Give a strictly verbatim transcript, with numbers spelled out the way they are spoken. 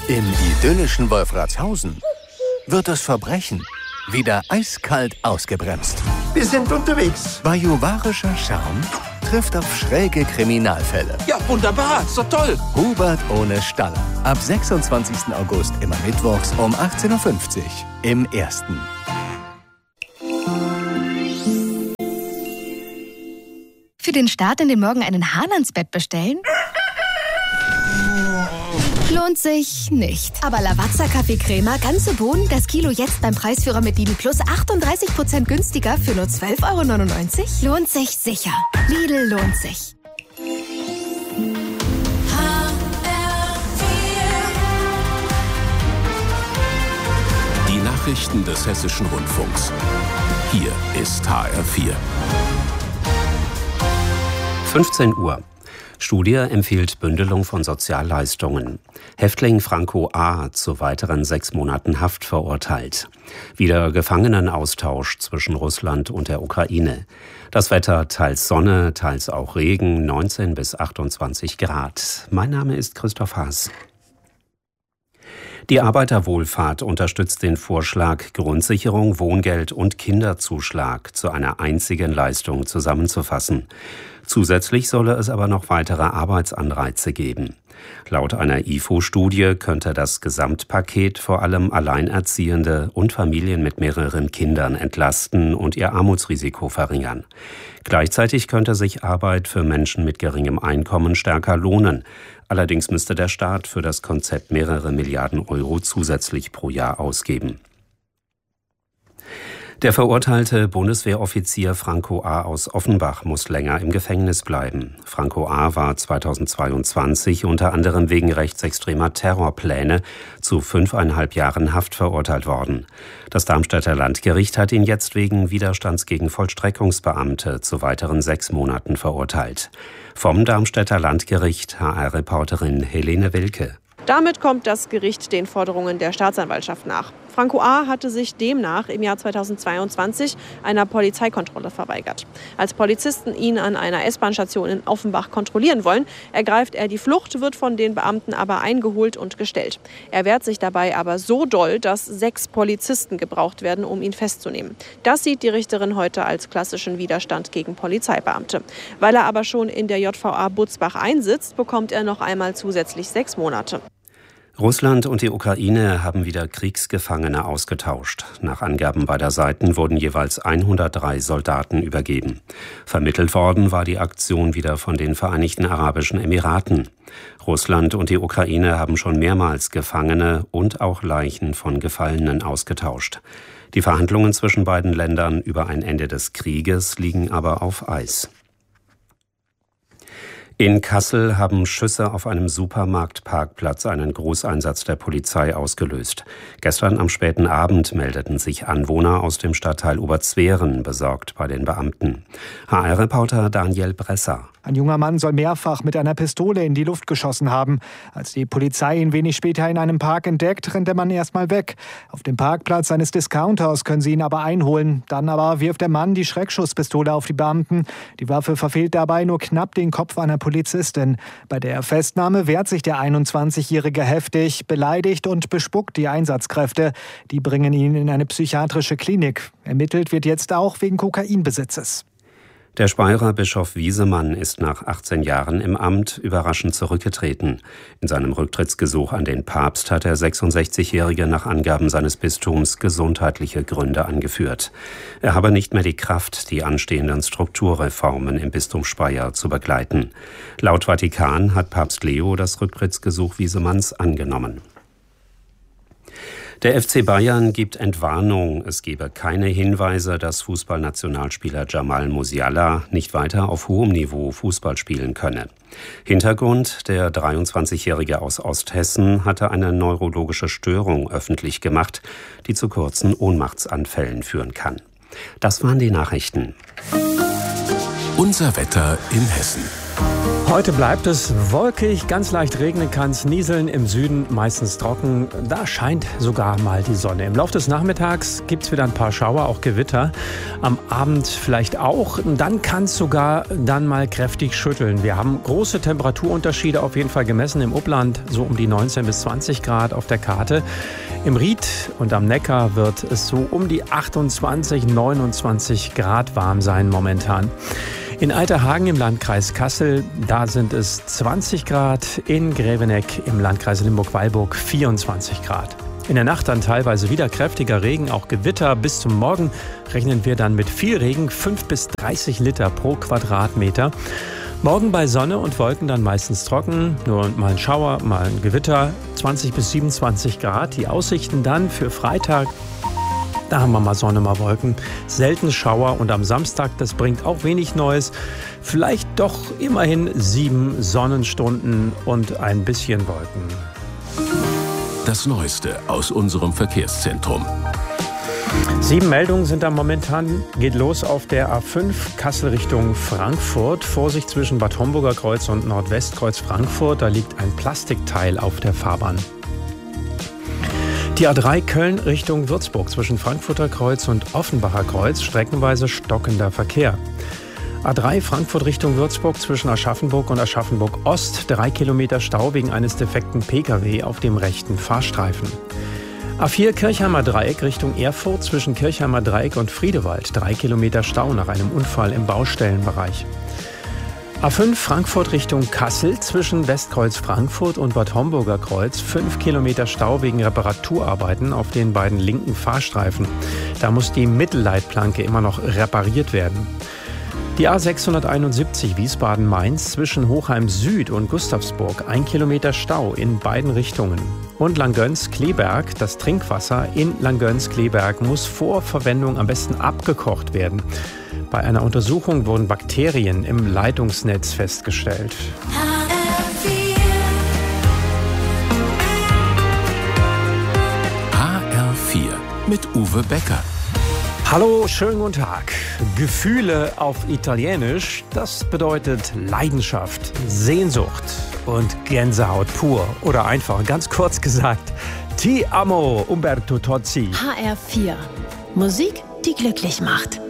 Im idyllischen Wolfratshausen wird das Verbrechen wieder eiskalt ausgebremst. Wir sind unterwegs. Bajuwarischer Charme trifft auf schräge Kriminalfälle. Ja, wunderbar, so toll. Hubert ohne Staller. Ab sechsundzwanzigsten August immer mittwochs um achtzehn Uhr fünfzig im Ersten. Für den Start in den Morgen einen Hahn ans Bett bestellen? Lohnt sich nicht. Aber Lavazza Kaffee-Crema, ganze Bohnen, das Kilo jetzt beim Preisführer mit Lidl Plus achtunddreißig Prozent günstiger für nur zwölf Euro neunundneunzig? Lohnt sich sicher. Lidl lohnt sich. Die Nachrichten des Hessischen Rundfunks. Hier ist H R vier. fünfzehn Uhr. Studie empfiehlt Bündelung von Sozialleistungen. Häftling Franco A. zu weiteren sechs Monaten Haft verurteilt. Wieder Gefangenenaustausch zwischen Russland und der Ukraine. Das Wetter teils Sonne, teils auch Regen, neunzehn bis achtundzwanzig Grad. Mein Name ist Christoph Haas. Die Arbeiterwohlfahrt unterstützt den Vorschlag, Grundsicherung, Wohngeld und Kinderzuschlag zu einer einzigen Leistung zusammenzufassen. Zusätzlich solle es aber noch weitere Arbeitsanreize geben. Laut einer I F O-Studie könnte das Gesamtpaket vor allem Alleinerziehende und Familien mit mehreren Kindern entlasten und ihr Armutsrisiko verringern. Gleichzeitig könnte sich Arbeit für Menschen mit geringem Einkommen stärker lohnen. Allerdings müsste der Staat für das Konzept mehrere Milliarden Euro zusätzlich pro Jahr ausgeben. Der verurteilte Bundeswehroffizier Franco A. aus Offenbach muss länger im Gefängnis bleiben. Franco A. war zweitausendzweiundzwanzig unter anderem wegen rechtsextremer Terrorpläne zu fünfeinhalb Jahren Haft verurteilt worden. Das Darmstädter Landgericht hat ihn jetzt wegen Widerstands gegen Vollstreckungsbeamte zu weiteren sechs Monaten verurteilt. Vom Darmstädter Landgericht H R-Reporterin Helene Wilke. Damit kommt das Gericht den Forderungen der Staatsanwaltschaft nach. Franco A. hatte sich demnach im Jahr zweitausendzweiundzwanzig einer Polizeikontrolle verweigert. Als Polizisten ihn an einer S-Bahn-Station in Offenbach kontrollieren wollen, ergreift er die Flucht, wird von den Beamten aber eingeholt und gestellt. Er wehrt sich dabei aber so doll, dass sechs Polizisten gebraucht werden, um ihn festzunehmen. Das sieht die Richterin heute als klassischen Widerstand gegen Polizeibeamte. Weil er aber schon in der J V A Butzbach einsitzt, bekommt er noch einmal zusätzlich sechs Monate. Russland und die Ukraine haben wieder Kriegsgefangene ausgetauscht. Nach Angaben beider Seiten wurden jeweils hundertdrei Soldaten übergeben. Vermittelt worden war die Aktion wieder von den Vereinigten Arabischen Emiraten. Russland und die Ukraine haben schon mehrmals Gefangene und auch Leichen von Gefallenen ausgetauscht. Die Verhandlungen zwischen beiden Ländern über ein Ende des Krieges liegen aber auf Eis. In Kassel haben Schüsse auf einem Supermarktparkplatz einen Großeinsatz der Polizei ausgelöst. Gestern am späten Abend meldeten sich Anwohner aus dem Stadtteil Oberzweren besorgt bei den Beamten. H R-Reporter Daniel Bresser. Ein junger Mann soll mehrfach mit einer Pistole in die Luft geschossen haben. Als die Polizei ihn wenig später in einem Park entdeckt, rennt der Mann erstmal weg. Auf dem Parkplatz eines Discounters können sie ihn aber einholen. Dann aber wirft der Mann die Schreckschusspistole auf die Beamten. Die Waffe verfehlt dabei nur knapp den Kopf einer Polizistin. Bei der Festnahme wehrt sich der einundzwanzigjährige heftig, beleidigt und bespuckt die Einsatzkräfte. Die bringen ihn in eine psychiatrische Klinik. Ermittelt wird jetzt auch wegen Kokainbesitzes. Der Speyerer Bischof Wiesemann ist nach achtzehn Jahren im Amt überraschend zurückgetreten. In seinem Rücktrittsgesuch an den Papst hat der sechsundsechzigjährige nach Angaben seines Bistums gesundheitliche Gründe angeführt. Er habe nicht mehr die Kraft, die anstehenden Strukturreformen im Bistum Speyer zu begleiten. Laut Vatikan hat Papst Leo das Rücktrittsgesuch Wiesemanns angenommen. Der F C Bayern gibt Entwarnung. Es gebe keine Hinweise, dass Fußballnationalspieler Jamal Musiala nicht weiter auf hohem Niveau Fußball spielen könne. Hintergrund: Der dreiundzwanzigjährige aus Osthessen hatte eine neurologische Störung öffentlich gemacht, die zu kurzen Ohnmachtsanfällen führen kann. Das waren die Nachrichten. Unser Wetter in Hessen. Heute bleibt es wolkig, ganz leicht regnen kann es, nieseln, im Süden meistens trocken. Da scheint sogar mal die Sonne. Im Laufe des Nachmittags gibt es wieder ein paar Schauer, auch Gewitter. Am Abend vielleicht auch. Dann kann es sogar dann mal kräftig schütteln. Wir haben große Temperaturunterschiede auf jeden Fall gemessen. Im Upland so um die neunzehn bis zwanzig Grad auf der Karte. Im Ried und am Neckar wird es so um die achtundzwanzig, neunundzwanzig Grad warm sein momentan. In Alterhagen im Landkreis Kassel, da sind es zwanzig Grad, in Greveneck im Landkreis Limburg-Weilburg vierundzwanzig Grad. In der Nacht dann teilweise wieder kräftiger Regen, auch Gewitter. Bis zum Morgen rechnen wir dann mit viel Regen, fünf bis dreißig Liter pro Quadratmeter. Morgen bei Sonne und Wolken dann meistens trocken, nur mal ein Schauer, mal ein Gewitter, zwanzig bis siebenundzwanzig Grad. Die Aussichten dann für Freitag, da haben wir mal Sonne, mal Wolken, selten Schauer und am Samstag, das bringt auch wenig Neues. Vielleicht doch immerhin sieben Sonnenstunden und ein bisschen Wolken. Das Neueste aus unserem Verkehrszentrum. Sieben Meldungen sind da momentan. Geht los auf der A fünf Kassel Richtung Frankfurt. Vorsicht zwischen Bad Homburger Kreuz und Nordwestkreuz Frankfurt. Da liegt ein Plastikteil auf der Fahrbahn. Die A drei Köln Richtung Würzburg zwischen Frankfurter Kreuz und Offenbacher Kreuz, streckenweise stockender Verkehr. A drei Frankfurt Richtung Würzburg zwischen Aschaffenburg und Aschaffenburg Ost, drei Kilometer Stau wegen eines defekten Pkw auf dem rechten Fahrstreifen. A vier Kirchheimer Dreieck Richtung Erfurt zwischen Kirchheimer Dreieck und Friedewald, drei Kilometer Stau nach einem Unfall im Baustellenbereich. A fünf Frankfurt Richtung Kassel zwischen Westkreuz Frankfurt und Bad Homburger Kreuz, fünf Kilometer Stau wegen Reparaturarbeiten auf den beiden linken Fahrstreifen. Da muss die Mittelleitplanke immer noch repariert werden. Die A sechshunderteinundsiebzig Wiesbaden-Mainz zwischen Hochheim Süd und Gustavsburg, ein Kilometer Stau in beiden Richtungen. Und Langgöns-Kleberg, das Trinkwasser in Langgöns-Kleberg muss vor Verwendung am besten abgekocht werden. Bei einer Untersuchung wurden Bakterien im Leitungsnetz festgestellt. H R vier mit Uwe Becker. Hallo, schönen guten Tag. Gefühle auf Italienisch, das bedeutet Leidenschaft, Sehnsucht und Gänsehaut pur. Oder einfach, ganz kurz gesagt, Ti amo, Umberto Tozzi. H R vier. Musik, die glücklich macht.